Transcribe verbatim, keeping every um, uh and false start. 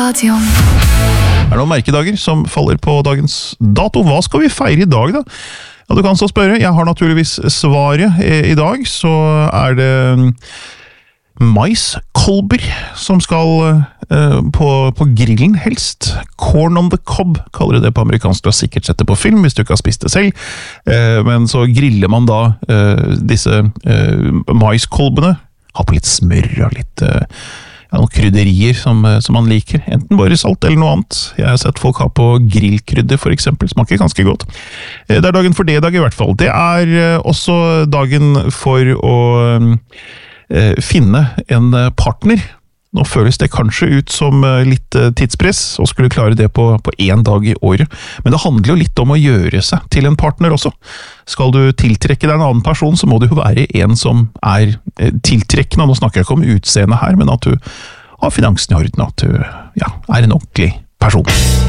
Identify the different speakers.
Speaker 1: Radion.
Speaker 2: Er det noen merkedager som faller på dagens dato? Hva skal vi feire i dag da? Ja, du kan så spørre. Jeg har naturligvis svaret i dag. Så er det maiskolber som skal uh, på, på grillen helst. Corn on the cob kaller de det på amerikansk. Du har sikkert sett det på film hvis du ikke har spist det selv. Uh, men så griller man da uh, disse uh, maiskolbene. Har på litt smør og litt... Uh, Ja, noen krydderier som, som man liker, enten bare salt eller noe annet. Jeg har sett folk ha på grillkrydder for eksempel, smaker ganske godt. Det er dagen for det dag i hvert fall. Det er også dagen for å eh, finne en partner. Nå føles det kanskje ut som litt tidspress, og skulle klare det på, på en dag i året. Men det handler jo litt om å gjøre seg til en partner også. Skal du tiltrekke deg en annen person, så må det jo være en som er tiltrekkende. Nå snakker jeg ikke om utseende her, men at du har finansen i orden, at du ja, er en ordentlig person.